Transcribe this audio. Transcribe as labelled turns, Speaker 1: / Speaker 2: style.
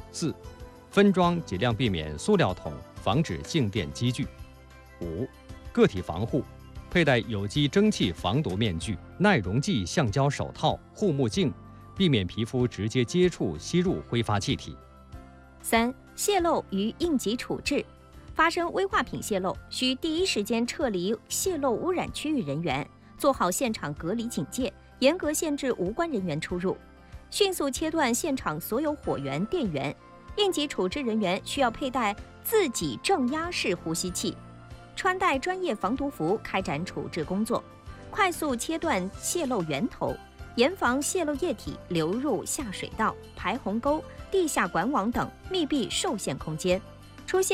Speaker 1: 4. 分装尽量避免塑料桶，防止静电积聚。5. 个体防护，佩戴有机蒸汽防毒面具、耐溶剂橡胶手套、护目镜，避免皮肤直接接触吸入挥发气体。
Speaker 2: 3. 泄漏与应急处置，发生危化品泄漏，需第一时间撤离泄漏污染区域人员，做好现场隔离警戒，严格限制无关人员出入，迅速切断现场所有火源、电源。应急处置人员需要佩戴自己正压式呼吸器，穿戴专业防毒服开展处置工作，快速切断泄漏源头，严防泄漏液体流入下水道、排洪沟、地下管网等密闭受限空间。出现